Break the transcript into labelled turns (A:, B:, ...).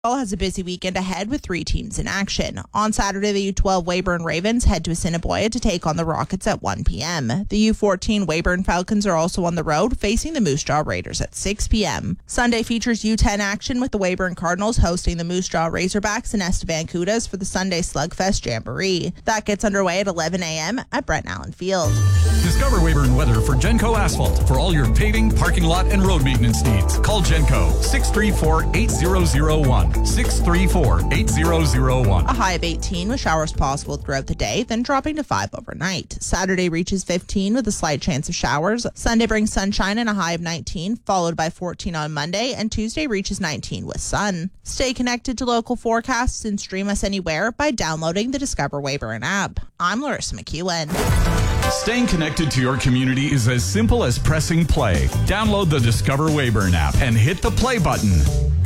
A: Has a busy weekend ahead with 3 teams in action. On Saturday, the U12 Weyburn Ravens head to Assiniboia to take on the Rockets at 1 p.m. The U14 Weyburn Falcons are also on the road, facing the Moose Jaw Raiders at 6 p.m. Sunday features U10 action with the Weyburn Cardinals hosting the Moose Jaw Razorbacks and Estevan Cudas for the Sunday Slugfest Jamboree. That gets underway at 11 a.m. at Brent Allen Field.
B: Discover Weyburn weather for Genco Asphalt. For all your paving, parking lot, and road maintenance needs, call Genco 634-8001. 634-8001.
A: A high of 18 with showers possible throughout the day, then dropping to 5 overnight. Saturday reaches 15 with a slight chance of showers. Sunday brings sunshine and a high of 19, followed by 14 on Monday, and Tuesday reaches 19 with sun. Stay connected to local forecasts and stream us anywhere by downloading the Discover Weyburn app. I'm Larissa McEwen.
B: Staying connected to your community is as simple as pressing play. Download the Discover Weyburn app and hit the play button.